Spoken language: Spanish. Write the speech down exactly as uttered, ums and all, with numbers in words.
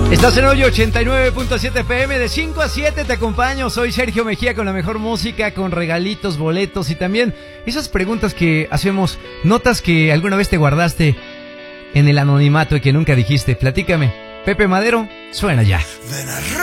Estás en Hoy ochenta y nueve punto siete F M, de cinco a siete te acompaño, soy Sergio Mejía con la mejor música, con regalitos, boletos y también esas preguntas que hacemos, notas que alguna vez te guardaste en el anonimato y que nunca dijiste. Platícame, Pepe Madero, suena ya.